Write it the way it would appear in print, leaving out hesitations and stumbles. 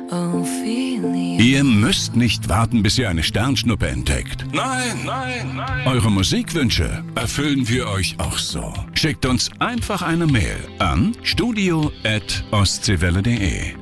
Ophelia. Ihr müsst nicht warten, bis ihr eine Sternschnuppe entdeckt. Nein, nein, nein. Eure Musikwünsche erfüllen wir euch auch so. Schickt uns einfach eine Mail an studio@ostseewelle.de.